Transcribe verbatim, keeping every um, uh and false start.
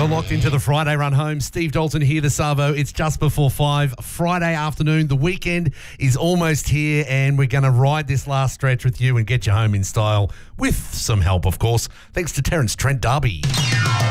You're locked into the Friday run home. Steve Dalton here, the Savo. It's just before five. Friday afternoon. The weekend is almost here, and we're going to ride this last stretch with you and get you home in style with some help, of course, thanks to Terence Trent Darby.